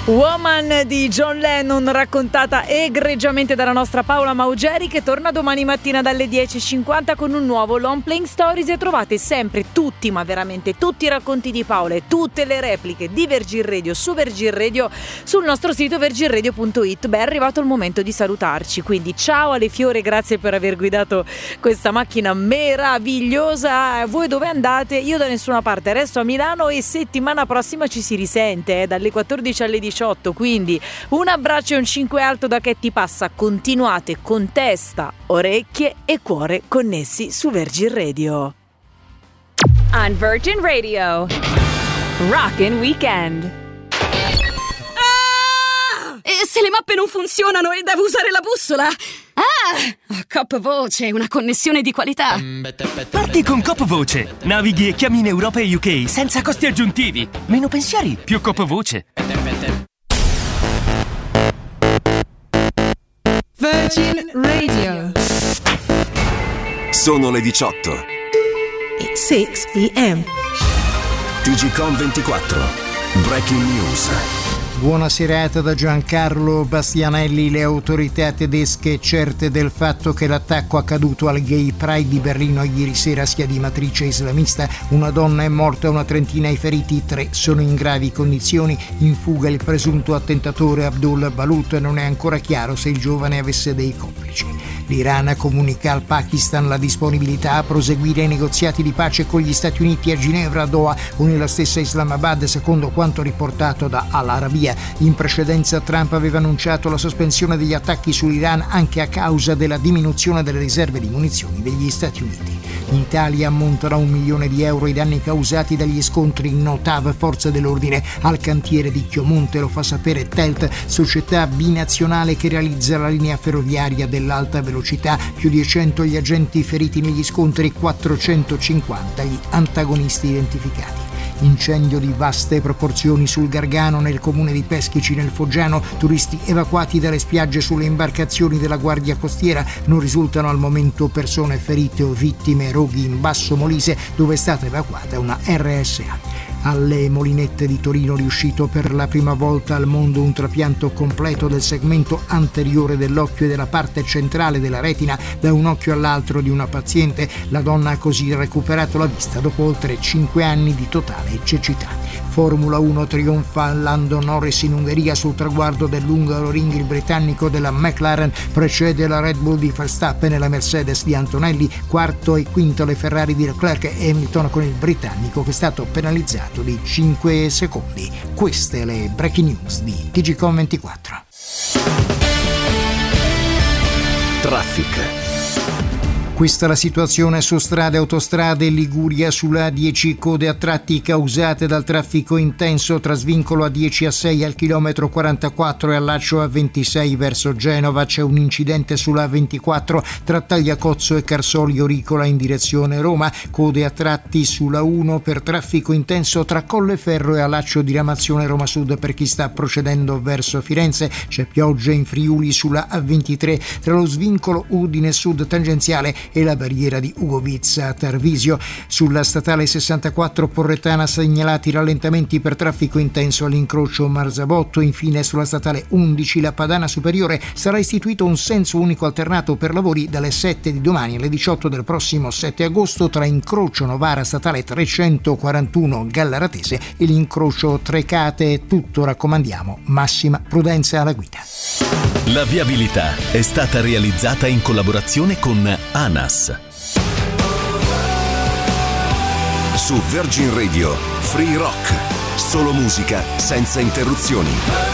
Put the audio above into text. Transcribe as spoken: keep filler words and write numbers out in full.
Woman di John Lennon, raccontata egregiamente dalla nostra Paola Maugeri, che torna domani mattina dalle dieci e cinquanta con un nuovo Long Playing Stories, e trovate sempre tutti, ma veramente tutti i racconti di Paola e tutte le repliche di Virgin Radio su Virgin Radio sul nostro sito virgin radio punto it. Beh, è arrivato il momento di salutarci, quindi ciao Ale Fiore, grazie per aver guidato questa macchina meravigliosa. Voi dove andate? Io da nessuna parte, resto a Milano e settimana prossima ci si risente eh, dalle quattordici alle diciotto. Quindi un abbraccio e un cinque alto da Che Ti Passa. Continuate con testa, orecchie e cuore connessi su Virgin Radio. On Virgin Radio, Rockin' Weekend. Ah! E se le mappe non funzionano e devo usare la bussola? Ah! Cop Voce, una connessione di qualità. Parti con Cop Voce. Navighi e chiami in Europa e U K senza costi aggiuntivi. Meno pensieri, più Cop Voce. Virgin Radio. Sono le diciotto. It's six p.m. T G Com ventiquattro. Breaking News. Buona serata da Giancarlo Bastianelli. Le autorità tedesche, certe del fatto che l'attacco accaduto al Gay Pride di Berlino ieri sera sia di matrice islamista. Una donna è morta, una trentina i feriti, tre sono in gravi condizioni. In fuga il presunto attentatore Abdul Balut. Non è ancora chiaro se il giovane avesse dei complici. L'Iran comunica al Pakistan la disponibilità a proseguire i negoziati di pace con gli Stati Uniti a Ginevra, a Doha o nella stessa Islamabad, secondo quanto riportato da Al Arabiya. In precedenza Trump aveva annunciato la sospensione degli attacchi sull'Iran anche a causa della diminuzione delle riserve di munizioni degli Stati Uniti. In Italia ammontano a un milione di euro i danni causati dagli scontri in Notav, forze dell'ordine al cantiere di Chiomonte. Lo fa sapere Telt, società binazionale che realizza la linea ferroviaria dell'alta velocità. Più di cento gli agenti feriti negli scontri, quattrocentocinquanta gli antagonisti identificati. Incendio di vaste proporzioni sul Gargano, nel comune di Peschici nel Foggiano. Turisti evacuati dalle spiagge sulle imbarcazioni della Guardia Costiera. Non risultano al momento persone ferite o vittime. Roghi in Basso Molise, dove è stata evacuata una R S A. Alle Molinette di Torino, riuscito per la prima volta al mondo un trapianto completo del segmento anteriore dell'occhio e della parte centrale della retina da un occhio all'altro di una paziente. La donna ha così recuperato la vista dopo oltre cinque anni di totale cecità. Formula uno, trionfa Lando Norris in Ungheria sul traguardo dell'Hungaroring. Il britannico della McLaren precede la Red Bull di Verstappen e la Mercedes di Antonelli. Quarto e quinto le Ferrari di Leclerc e Hamilton, con il britannico che è stato penalizzato di cinque secondi. Queste le breaking news di T G Com ventiquattro. Traffic. Questa è la situazione su strade e autostrade. Liguria sulla A dieci, code a tratti causate dal traffico intenso tra svincolo A dieci A sei al chilometro quarantaquattro e allaccio A ventisei verso Genova. C'è un incidente sulla A ventiquattro tra Tagliacozzo e Carsolio Ricola in direzione Roma. Code a tratti sulla uno per traffico intenso tra Colleferro e allaccio diramazione Roma Sud per chi sta procedendo verso Firenze. C'è pioggia in Friuli sulla A ventitré tra lo svincolo Udine Sud tangenziale e la barriera di Ugovizza a Tarvisio. Sulla statale sessantaquattro Porretana segnalati rallentamenti per traffico intenso all'incrocio Marzabotto. Infine sulla statale undici La Padana Superiore sarà istituito un senso unico alternato per lavori dalle sette di domani alle diciotto del prossimo sette agosto tra incrocio Novara statale trecentoquarantuno Gallaratese e l'incrocio Trecate. Tutto, raccomandiamo massima prudenza alla guida. La viabilità è stata realizzata in collaborazione con ANAS. Su Virgin Radio, Free Rock. Solo musica senza interruzioni.